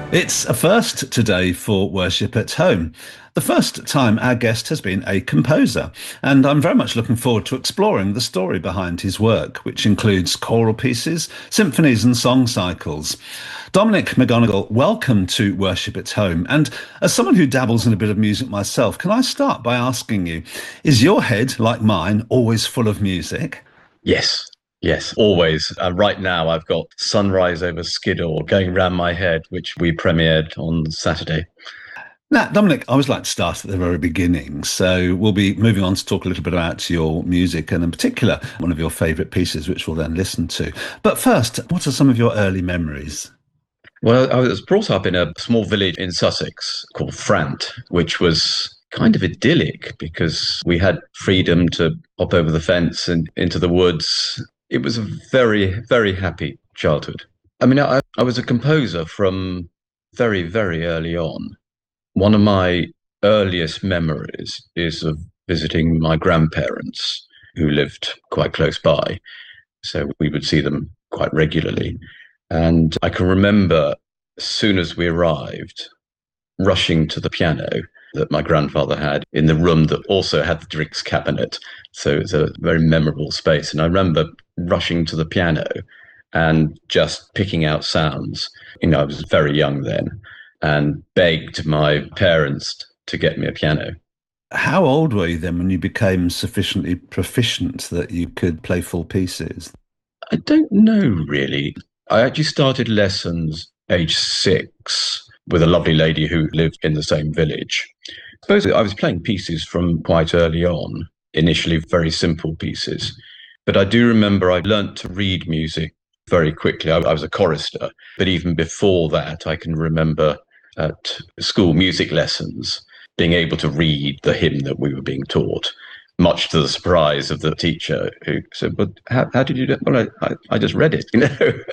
It's a first today for Worship at Home. The first time our guest has been a composer, and I'm very much looking forward to exploring the story behind his work, which includes choral pieces, symphonies, and song cycles. Dominic McGonigal, welcome to Worship at Home. And as someone who dabbles in a bit of music myself, can I start by asking you, is your head, like mine, always full of music? Yes, yes, always. Right now, I've got Sunrise over Skiddaw going round my head, which we premiered on Saturday. Now, Dominic, I always like to start at the very beginning. So we'll be moving on to talk a little bit about your music and in particular, one of your favourite pieces, which we'll then listen to. But first, what are some of your early memories? Well, I was brought up in a small village in Sussex called Frant, which was kind of idyllic because we had freedom to hop over the fence and into the woods. It was a very, very happy childhood. I was a composer from very, very early on. One of my earliest memories is of visiting my grandparents who lived quite close by. So we would see them quite regularly. And I can remember as soon as we arrived, rushing to the piano that my grandfather had in the room that also had the drinks cabinet. So it's a very memorable space. And I remember rushing to the piano and just picking out sounds. I was very young then and begged my parents to get me a piano. How old were you then when you became sufficiently proficient that you could play full pieces? I don't know really. I actually started lessons age 6 with a lovely lady who lived in the same village. Suppose I was playing pieces from quite early on, initially very simple pieces. But I do remember I learnt to read music very quickly. I was a chorister, but even before that, I can remember at school music lessons being able to read the hymn that we were being taught, much to the surprise of the teacher who said, "But how did you do that?" Well, I just read it.